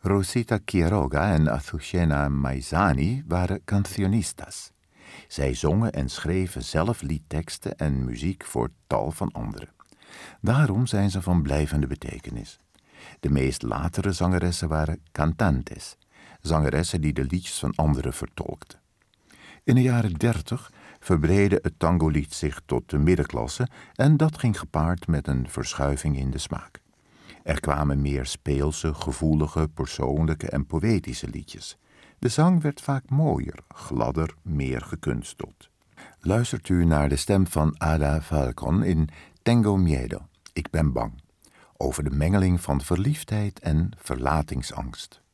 Rosita Quiroga en Azucena Maizani waren cancionistas. Zij zongen en schreven zelf liedteksten en muziek voor tal van anderen. Daarom zijn ze van blijvende betekenis. De meest latere zangeressen waren cantantes, zangeressen die de liedjes van anderen vertolkten. In de jaren 30 verbreedde het tangolied zich tot de middenklasse en dat ging gepaard met een verschuiving in de smaak. Er kwamen meer speelse, gevoelige, persoonlijke en poëtische liedjes. De zang werd vaak mooier, gladder, meer gekunsteld. Luistert u naar de stem van Ada Falcón in Tengo Miedo, Ik ben bang, over de mengeling van verliefdheid en verlatingsangst.